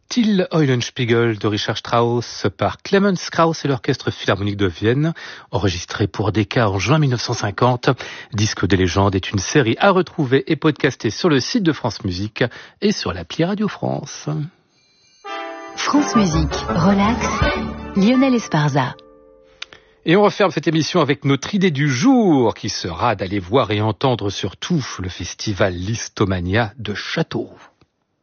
Till Eulenspiegel de Richard Strauss par Clemens Krauss et l'Orchestre Philharmonique de Vienne, enregistré pour Decca en juin 1950. Disque des légendes est une série à retrouver et podcastée sur le site de France Musique et sur l'appli Radio France. France Musique, relax, Lionel Esparza. Et on referme cette émission avec notre idée du jour, qui sera d'aller voir et entendre surtout le festival Listomania de Châteauroux.